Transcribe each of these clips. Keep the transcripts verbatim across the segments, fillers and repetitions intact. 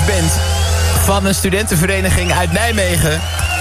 Band van een studentenvereniging uit Nijmegen.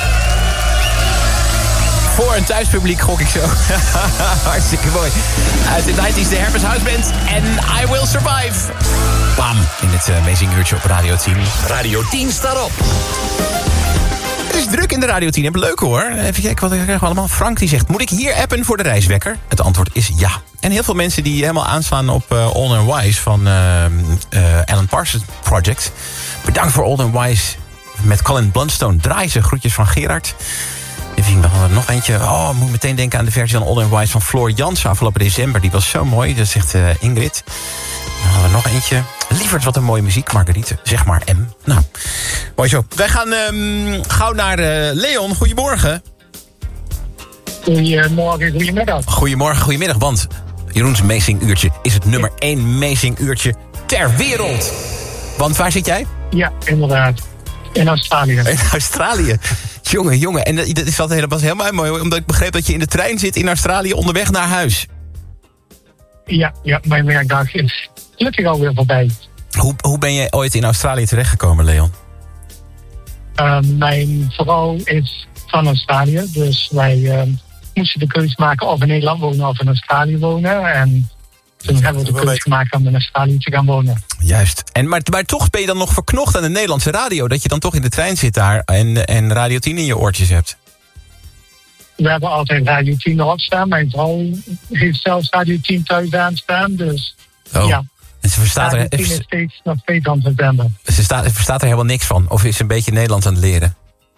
Voor een thuispubliek gok ik zo. Hartstikke mooi. Uit de nineties de Hermes House Band en I Will Survive. Bam, in het uh, Amazing Uurtje op Radio tien. Radio tien staat op. Het is druk in de Radio tien. Leuk hoor. Even kijken wat krijgen we allemaal. Frank die zegt, moet ik hier appen voor de reiswekker? Het antwoord is ja. En heel veel mensen die helemaal aanslaan op uh, Old and Wise van uh, uh, Alan Parsons Project. Bedankt voor Old and Wise met Colin Blunstone. Draai ze, groetjes van Gerard. Even zien, nog eentje. Oh, ik moet meteen denken aan de versie van Old and Wise van Floor Jansen afgelopen december. Die was zo mooi, dat zegt uh, Ingrid. Dan hadden we nog eentje. Lieverd, wat een mooie muziek, Marguerite. Zeg maar M. Nou, mooi zo. Wij gaan um, gauw naar uh, Leon. Goedemorgen. Goedemorgen, goedemiddag. Goedemorgen, goedemiddag, want Jeroen's Amazing Uurtje is het nummer één Amazing Uurtje ter wereld. Want waar zit jij? Ja, inderdaad. In Australië. In Australië. Jongen, jongen. En dat is altijd was helemaal mooi, omdat ik begreep dat je in de trein zit in Australië onderweg naar huis. Ja, ja, mijn werkdag is gelukkig alweer voorbij. Hoe, hoe ben je ooit in Australië terechtgekomen, Leon? Uh, mijn vrouw is van Australië, dus wij uh, moesten de keuze maken of in Nederland wonen of in Australië wonen. En toen hebben we de keuze gemaakt om in Australië te gaan wonen. Juist. En, maar, maar toch ben je dan nog verknocht aan de Nederlandse radio, dat je dan toch in de trein zit daar en, en Radio tien in je oortjes hebt? We hebben altijd Radio tien erop staan. Mijn vrouw heeft zelfs Radio tien thuis aanstaan, dus oh. ja. En ze verstaat Radio er, tien is steeds nog steeds aan het zenden. Ze staat, verstaat er helemaal niks van? Of is ze een beetje Nederlands aan het leren?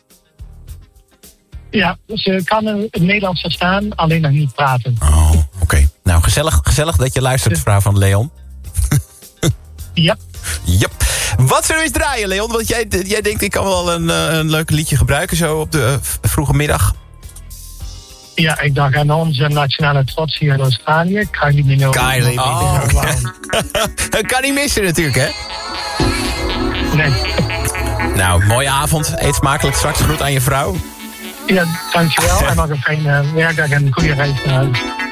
Ja, ze kan het Nederlands verstaan, alleen nog niet praten. Oh, oké. Okay. Nou, gezellig, gezellig dat je luistert, vrouw van Leon. Ja. Yep. Wat zullen we eens draaien, Leon? Want jij, jij denkt, ik kan wel een, een leuk liedje gebruiken zo op de uh, vroege middag. Ja, ik dacht aan onze nationale trots hier in Australië. Kylie Minogue. Kylie Minogue. Oh. Dat kan niet missen natuurlijk, hè? Nee. Nou, mooie avond. Eet smakelijk straks. Groet aan je vrouw. Ja, dankjewel. En nog een fijne werkdag en een goede reis naar huis.